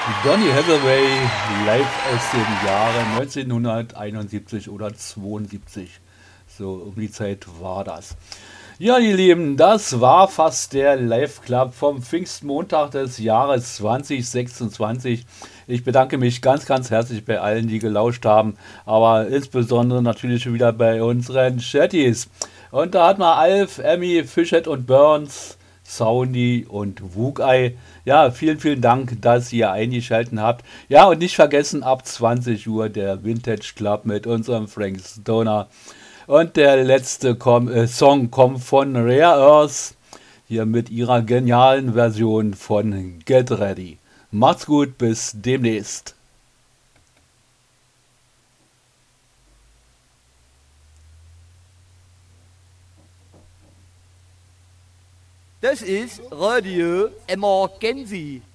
Donny Hathaway live aus den Jahren 1971 oder 72. So um die Zeit war das. Ja, ihr Lieben, das war fast der Live Club vom Pfingstmontag des Jahres 2026. Ich bedanke mich ganz, ganz herzlich bei allen, die gelauscht haben, aber insbesondere natürlich schon wieder bei unseren Chatties. Und da hat man Alf, Emmy, Fischett und Burns, Soundy und Wugei. Ja, vielen, vielen Dank, dass ihr eingeschaltet habt. Ja, und nicht vergessen, ab 20 Uhr der Vintage Club mit unserem Frank Stoner. Und der letzte Song kommt von Rare Earth, hier mit ihrer genialen Version von Get Ready. Macht's gut, bis demnächst. Das ist Radio Emergency.